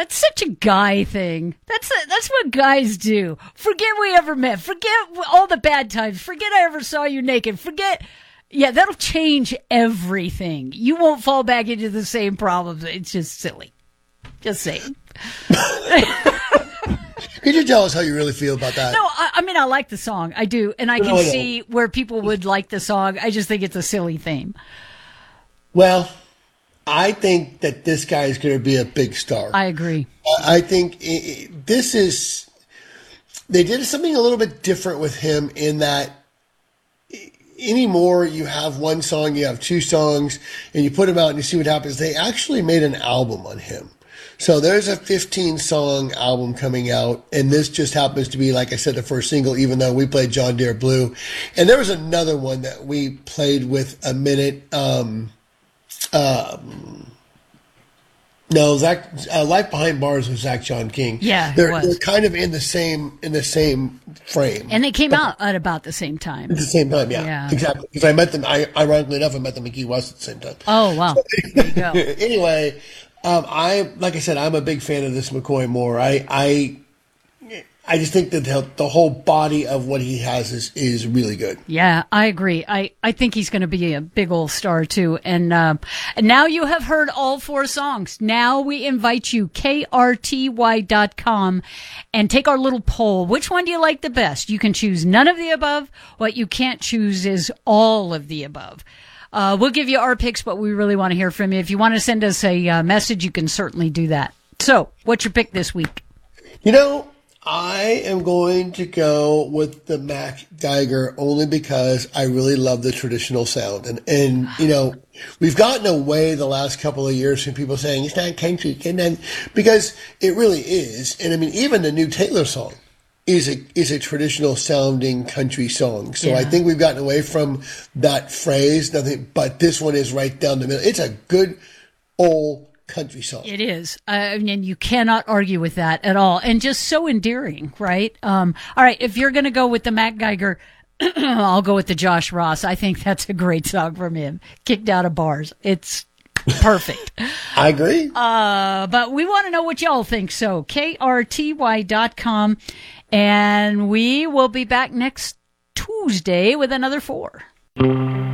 That's such a guy thing. That's what guys do. Forget we ever met. Forget all the bad times. Forget I ever saw you naked. Forget. Yeah, that'll change everything. You won't fall back into the same problems. It's just silly. Just saying. Could you tell us how you really feel about that? No, I mean, I like the song. I do. And I can see where people would like the song. I just think it's a silly theme. Well, I think that this guy is going to be a big star. I agree. I think this is, they did something a little bit different with him in that anymore you have one song, you have two songs, and you put them out and you see what happens. They actually made an album on him. So there's a 15-song album coming out, and this just happens to be, like I said, the first single, even though we played John Deere Blue. And there was another one that we played with a minute. No, Life Behind Bars with Zach John King. Yeah, they're kind of in the same frame. And they came out at about the same time. At the same time, yeah. Exactly. Because I met them, ironically enough, I met them in Key West at the same time. Oh, wow. So, there you go. Anyway, like I said, I'm a big fan of this McCoy Moore. I just think that the whole body of what he has is really good. Yeah, I agree. I think he's going to be a big old star too. And now you have heard all 4 songs. Now we invite you, krty.com, and take our little poll. Which one do you like the best? You can choose none of the above. What you can't choose is all of the above. We'll give you our picks, but we really want to hear from you. If you want to send us a message, you can certainly do that. So, what's your pick this week? I am going to go with the Mac Geiger only because I really love the traditional sound. And we've gotten away the last couple of years from people saying it's not country, because it really is. And I mean, even the new Taylor song is a traditional sounding country song. So I think we've gotten away from that phrase, but this one is right down the middle. It's a good old country song. It is. And you cannot argue with that at all. And just so endearing, right? All right. If you're going to go with the Mac Geiger, I'll go with the Josh Ross. I think that's a great song from him. Kicked Out of Bars. It's perfect. I agree. But we want to know what y'all think. So krty.com. And we will be back next Tuesday with another 4.